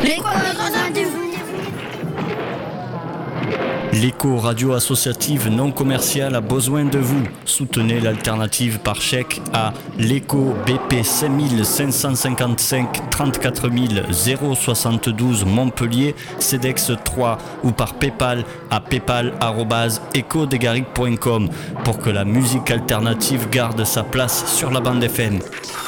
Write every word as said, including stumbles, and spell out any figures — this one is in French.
L'écho radio associative non commerciale a besoin de vous. Soutenez l'alternative par chèque à l'écho B P cinq cinq cent cinquante-cinq trente-quatre mille soixante-douze Montpellier, CEDEX trois ou par Paypal à paypal arobase echo des garrigues point com pour que la musique alternative garde sa place sur la bande F M.